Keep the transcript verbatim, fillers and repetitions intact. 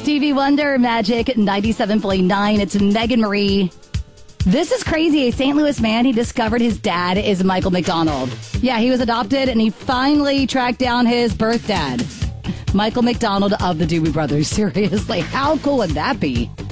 Stevie Wonder, Magic ninety-seven point nine. It's Megan Marie. This is crazy. A Saint Louis man, he discovered his dad is Michael McDonald. Yeah, he was adopted, and he finally tracked down his birth dad, Michael McDonald of the Doobie Brothers. Seriously, how cool would that be?